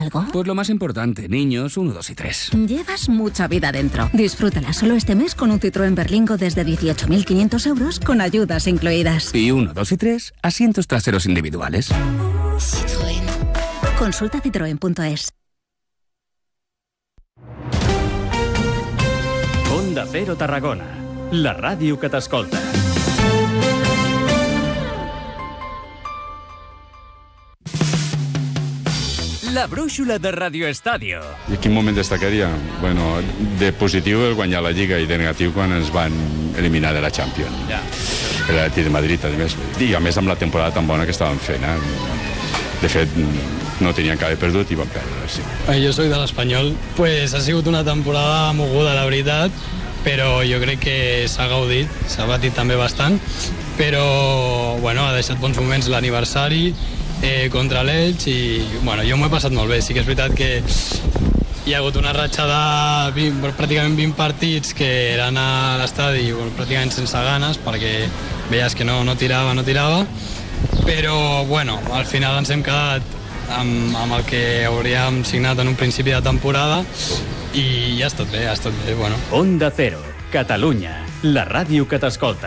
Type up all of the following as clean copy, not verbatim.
¿Algo? Pues lo más importante, niños 1, 2 y 3. Llevas mucha vida dentro. Disfrútala solo este mes con un Citroën Berlingo desde 18.500 euros con ayudas incluidas. Y 1, 2 y 3, asientos traseros individuales. Citroën. Consulta citroen.es. Onda Cero Tarragona, la ràdio que t'escolta. La brúixola de Radio Estadio. I quin moment destacaria? Bueno, de positiu el guanyar la Lliga i de negatiu quan ens van eliminar de la Champions. Ja. L'Atlètic de Madrid, a més amb la temporada tan bona que estaven fent. De fet, no tenien que haver perdut i van perdre, sí. Jo soy de l'Espanyol. Pues ha sigut una temporada moguda, la veritat, però jo crec que s'ha gaudit, s'ha batit també bastant, però bueno, ha deixat bons moments l'aniversari contra l'Elx i bueno, jo m'ho he passat molt bé. Sí que és veritat que hi ha hagut una ratxa de pràcticament 20 partits que eren a l'estadi pràcticament sense ganes perquè veies que no tirava, però bueno, al final ens hem quedat amb el que hauríem signat en un principi de temporada i ja ha estat bé, bueno. Onda Cero, Catalunya, la ràdio que t'escolta.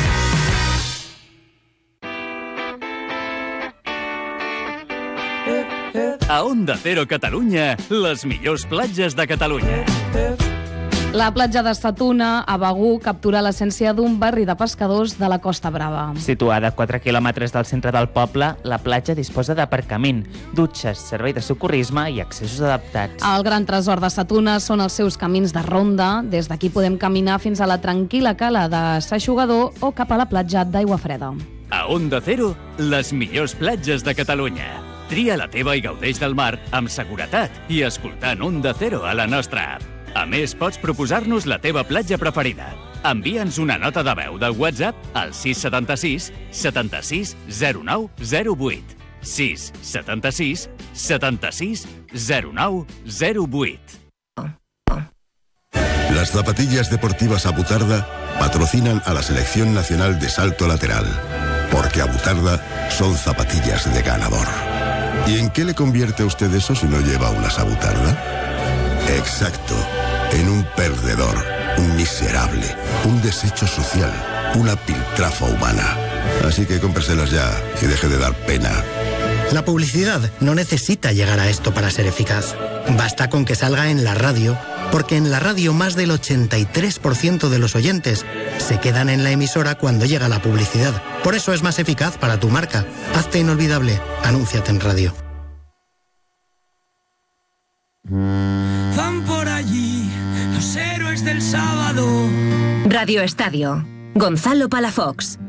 A Onda Cero Catalunya, les millors platges de Catalunya. La platja de Statuna, a Begur, captura l'essència d'un barri de pescadors de la Costa Brava. Situada a 4 quilòmetres del centre del poble, la platja disposa d'aparcament, dutxes, servei de socorrisme i accessos adaptats. El gran tresor de Statuna són els seus camins de ronda. Des d'aquí podem caminar fins a la tranquil·la cala de S'Aixugador o cap a la platja d'Aigua Freda. A Onda Cero, les millors platges de Catalunya. Tria la teva i gaudeix del mar amb seguretat i escoltant Onda Cero a la nostra app. A més, pots proposar-nos la teva platja preferida. Envia'ns una nota de veu de WhatsApp al 676 76 09 08. 676 76 09 08. Las zapatillas deportivas Abutarda patrocinan a la Selección Nacional de Salto Lateral, porque Abutarda son zapatillas de ganador. ¿Y en qué le convierte a usted eso si no lleva unas Abutarda? Exacto, en un perdedor, un miserable, un desecho social, una piltrafa humana. Así que cómpreselas ya y deje de dar pena. La publicidad no necesita llegar a esto para ser eficaz. Basta con que salga en la radio, porque en la radio más del 83% de los oyentes se quedan en la emisora cuando llega la publicidad. Por eso es más eficaz para tu marca. Hazte inolvidable. Anúnciate en radio. Van por allí los héroes del sábado. Radio Estadio. Gonzalo Palafox.